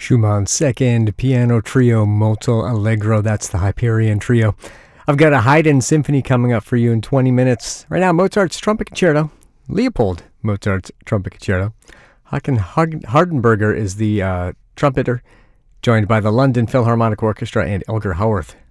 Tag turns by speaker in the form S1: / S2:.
S1: Schumann's second piano trio, Molto Allegro. That's the Hyperion Trio. I've got a Haydn symphony coming up for you in 20 minutes. Right now, Mozart's Trumpet Concerto. Leopold Mozart's Trumpet Concerto. Håkan Hardenberger is the trumpeter, joined by the London Philharmonic Orchestra and Elgar Howarth